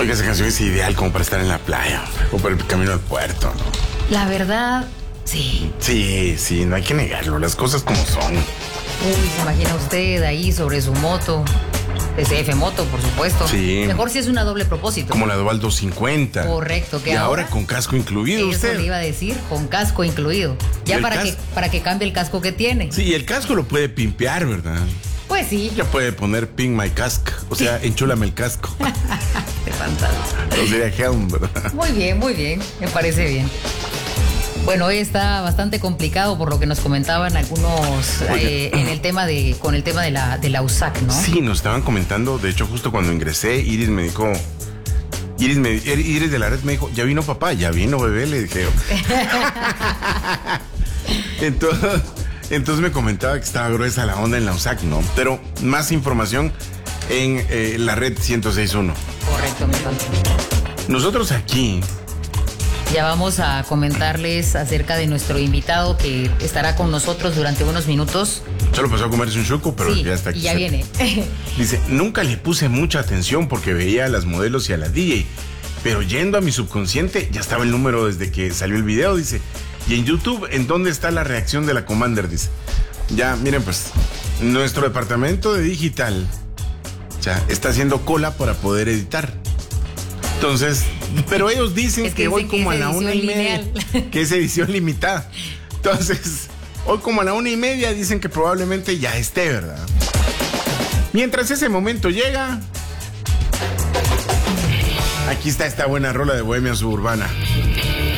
Oiga, esa canción es ideal como para estar en la playa o por el camino al puerto, ¿no? La verdad, sí. Sí, no hay que negarlo, las cosas como son. Uy, ¿se imagina usted ahí sobre su moto? TCF Moto, por supuesto. Sí. Mejor si es una doble propósito. Como la Dual 250. Correcto. Que y ahora con casco incluido eso usted. le iba a decir, con casco incluido. Ya para que cambie el casco que tiene. Sí, y el casco lo puede pimpear, ¿verdad? Pues sí. Ya puede poner pin my cask, o sea, enchúlame el casco. Qué fantástico. Lo diría Helm, ¿verdad? Muy bien, me parece bien. Bueno, hoy está bastante complicado por lo que nos comentaban algunos en el tema con el tema de la USAC, ¿no? Sí, nos estaban comentando, de hecho justo cuando ingresé, Iris de la red me dijo, ya vino papá, ya vino bebé, le dije. Entonces me comentaba que estaba gruesa la onda en la USAC, ¿no? Pero más información en la red 106.1. Correcto, mi padre. Nosotros aquí ya vamos a comentarles acerca de nuestro invitado que estará con nosotros durante unos minutos. Solo pasó a comerse un chuco, pero sí, ya está aquí. Y ya viene. Dice, nunca le puse mucha atención porque veía a las modelos y a la DJ, pero yendo a mi subconsciente ya estaba el número desde que salió el video, dice. Y en YouTube, ¿en dónde está la reacción de la Commander? Dice. Ya, miren pues, nuestro departamento de digital ya está haciendo cola para poder editar. Entonces, pero ellos dicen que hoy como a la 1:30, que es edición limitada. Entonces, hoy como a la 1:30 dicen que probablemente ya esté, ¿verdad? Mientras ese momento llega, aquí está esta buena rola de Bohemia Suburbana.